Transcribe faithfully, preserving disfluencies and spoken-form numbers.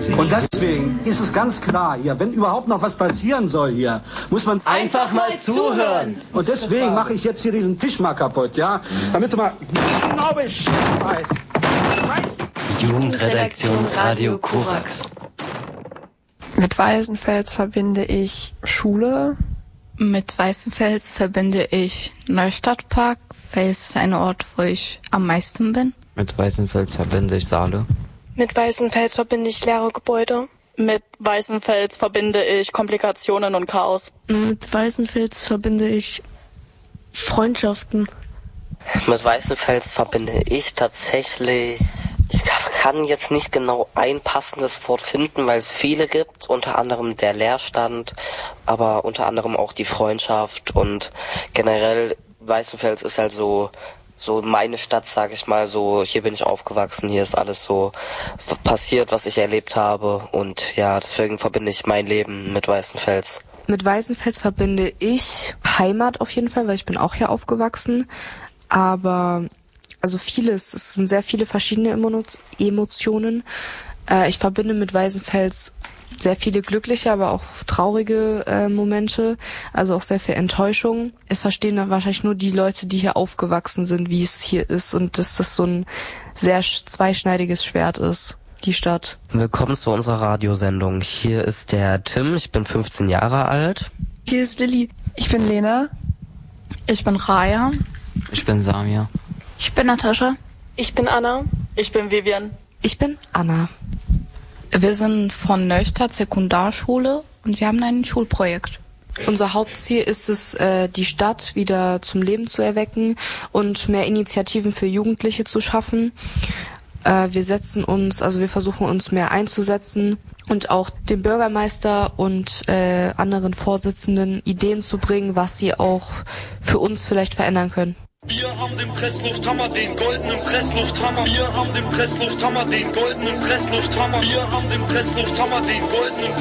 Und deswegen ist es ganz klar hier, wenn überhaupt noch was passieren soll hier, muss man einfach mal zuhören. Und deswegen mache ich jetzt hier diesen Tisch mal kaputt, ja? Damit du mal genau Bescheid weißt. Scheiße. Jugendredaktion Radio Korax. Mit Weißenfels verbinde ich Schule. Mit Weißenfels verbinde ich Neustadtpark, weil es ein Ort, wo ich am meisten bin. Mit Weißenfels verbinde ich Saale. Mit Weißenfels verbinde ich leere Gebäude. Mit Weißenfels verbinde ich Komplikationen und Chaos. Mit Weißenfels verbinde ich Freundschaften. Mit Weißenfels verbinde ich tatsächlich... Ich kann jetzt nicht genau ein passendes Wort finden, weil es viele gibt, unter anderem der Leerstand, aber unter anderem auch die Freundschaft und generell Weißenfels ist halt so so meine Stadt, sag ich mal, so hier bin ich aufgewachsen, hier ist alles so passiert, was ich erlebt habe und ja, deswegen verbinde ich mein Leben mit Weißenfels. Mit Weißenfels verbinde ich Heimat auf jeden Fall, weil ich bin auch hier aufgewachsen, aber also vieles, es sind sehr viele verschiedene Emotionen. Äh, ich verbinde mit Weißenfels sehr viele glückliche, aber auch traurige äh, Momente, also auch sehr viel Enttäuschung. Es verstehen dann wahrscheinlich nur die Leute, die hier aufgewachsen sind, wie es hier ist und dass das so ein sehr zweischneidiges Schwert ist, die Stadt. Willkommen zu unserer Radiosendung. Hier ist der Tim, ich bin fünfzehn Jahre alt. Hier ist Lilly. Ich bin Lena. Ich bin Raya. Ich bin Samir. Ich bin Natascha. Ich bin Anna. Ich bin Vivian. Ich bin Anna. Wir sind von Neustadt Sekundarschule und wir haben ein Schulprojekt. Unser Hauptziel ist es, äh, die Stadt wieder zum Leben zu erwecken und mehr Initiativen für Jugendliche zu schaffen. Äh, wir setzen uns, also wir versuchen uns mehr einzusetzen und auch dem Bürgermeister und äh, anderen Vorsitzenden Ideen zu bringen, was sie auch für uns vielleicht verändern können. Wir haben den Presslufthammer, den goldenen Presslufthammer. Wir haben den Presslufthammer, den goldenen Presslufthammer. Wir haben den Presslufthammer, den goldenen